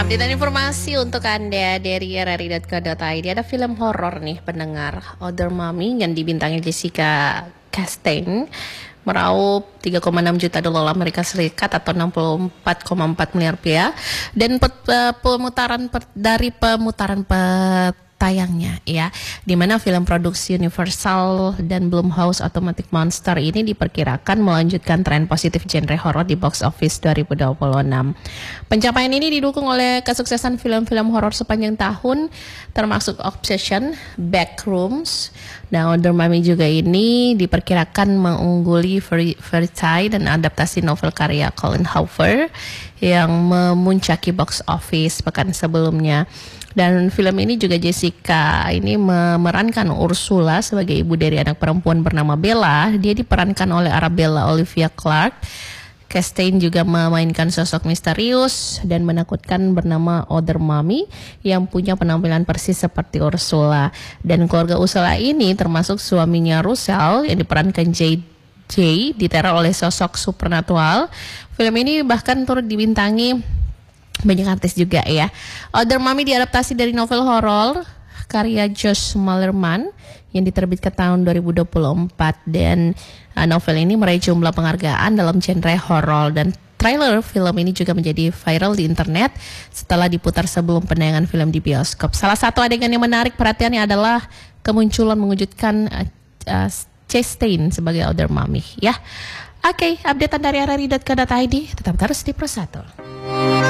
Update dan informasi untuk Anda dari rri.co.id. Ada film horor nih pendengar, Other Mommy yang dibintangi Jessica Chastain, meraup 3,6 juta dolar Amerika Serikat atau 64,4 miliar rupiah. Dan dari pemutaran tayangnya ya, di mana film produksi Universal dan Blumhouse Automatic Monster ini diperkirakan melanjutkan tren positif genre horor di box office 2026. Pencapaian ini didukung oleh kesuksesan film-film horor sepanjang tahun, termasuk Obsession, Backrooms. Nah, Other Mommy juga ini diperkirakan mengungguli Verity dan adaptasi novel karya Colin Hoover yang memuncaki box office pekan sebelumnya. Dan film ini juga Jessica ini memerankan Ursula sebagai ibu dari anak perempuan bernama Bella. Dia diperankan oleh Arabella Olivia Clarke. Chastain juga memainkan sosok misterius dan menakutkan bernama Other Mommy yang punya penampilan persis seperti Ursula. Dan keluarga Ursula ini termasuk suaminya Russell yang diperankan Jay diteror oleh sosok supernatural. Film ini bahkan turut dibintangi banyak artis juga ya. Other Mommy diadaptasi dari novel horor karya Josh Malerman yang diterbitkan tahun 2024, dan novel ini meraih jumlah penghargaan dalam genre horor, dan trailer film ini juga menjadi viral di internet setelah diputar sebelum penayangan film di bioskop. Salah satu adegan yang menarik perhatiannya adalah kemunculan mengejutkan Chastain sebagai Other Mommy ya. Oke, updatean dari rri.co.id, tetap terus di Pro1.